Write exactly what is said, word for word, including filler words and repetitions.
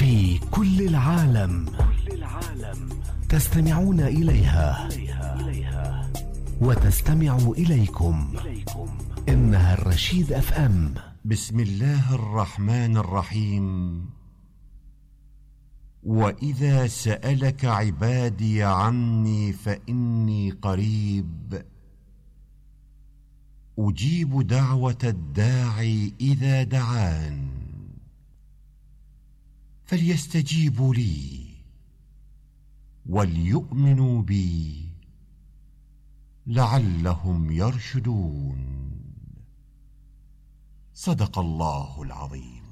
في كل العالم تستمعون إليها وتستمع إليكم. إنها الرشيد أف أم. بسم الله الرحمن الرحيم. وإذا سألك عبادي عني فإني قريب أجيب دعوة الداعي إذا دعان فليستجيبوا لي وليؤمنوا بي لعلهم يرشدون. صدق الله العظيم.